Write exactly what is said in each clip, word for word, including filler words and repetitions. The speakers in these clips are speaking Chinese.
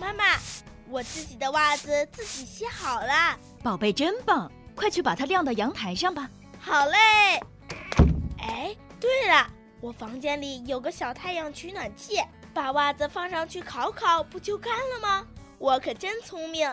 妈妈，我自己的袜子自己洗好了。 宝贝真棒，快去把它晾到阳台上吧。 好嘞。哎，对了，我房间里有个小太阳取暖器，把袜子放上去烤烤，不就干了吗？我可真聪明。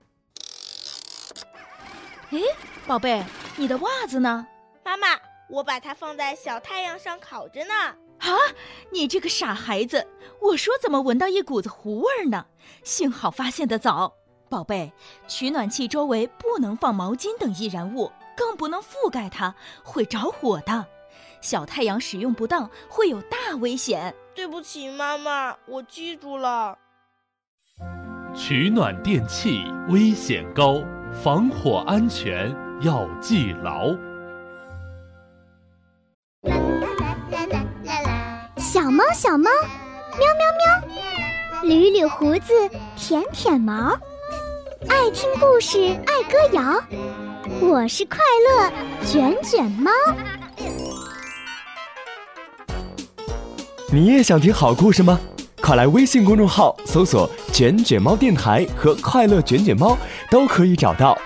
诶，宝贝，你的袜子呢？ 妈妈，我把它放在小太阳上烤着呢。 啊，你这个傻孩子，我说怎么闻到一股子糊味儿呢？幸好发现得早。宝贝，取暖器周围不能放毛巾等易燃物，更不能覆盖它，会着火的。小太阳使用不当会有大危险。 对不起妈妈，我记住了。 取暖电器危险高，防火安全要记牢。 小猫小猫，喵喵喵，捋捋胡子，舔舔毛，爱听故事，爱歌谣。我是快乐卷卷猫。 你也想听好故事吗？快来微信公众号搜索卷卷猫电台和快乐卷卷猫，都可以找到。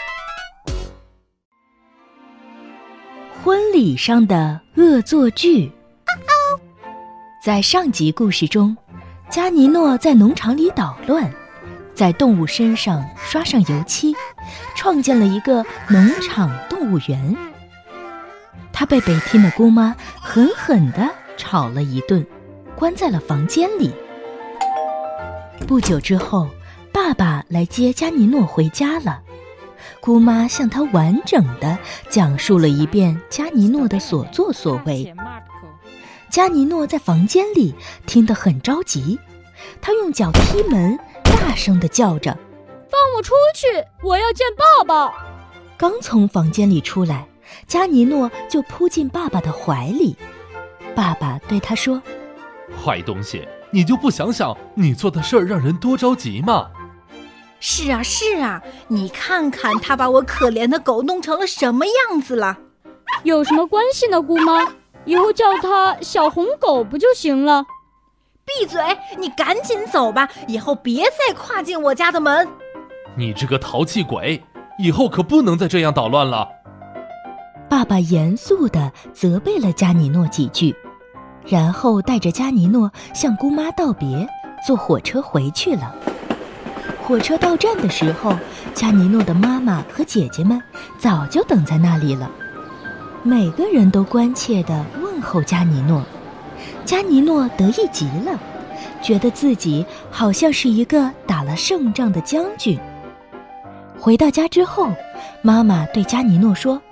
婚礼上的恶作剧。在上集故事中，加尼诺在农场里捣乱，在动物身上刷上油漆，创建了一个农场动物园。他被北汀的姑妈狠狠地吵了一顿，关在了房间里。不久之后，爸爸来接加尼诺回家了。姑妈向他完整地讲述了一遍加尼诺的所作所为。加尼诺在房间里听得很着急，他用脚踢门，大声地叫着：“ 放我出去，我要见爸爸！” 刚从房间里出来，加尼诺就扑进爸爸的怀里。爸爸对他说：“ 坏东西，你就不想想你做的事儿让人多着急吗？” 是啊是啊，你看看他把我可怜的狗弄成了什么样子了。 有什么关系呢，姑妈？以后叫它小红狗不就行了？ 闭嘴，你赶紧走吧，以后别再跨进我家的门。 你这个淘气鬼，以后可不能再这样捣乱了。 爸爸严肃地责备了加尼诺几句，然后带着加尼诺向姑妈道别，坐火车回去了。火车到站的时候，加尼诺的妈妈和姐姐们早就等在那里了。每个人都关切地问候加尼诺，加尼诺得意极了，觉得自己好像是一个打了胜仗的将军。回到家之后，妈妈对加尼诺说：“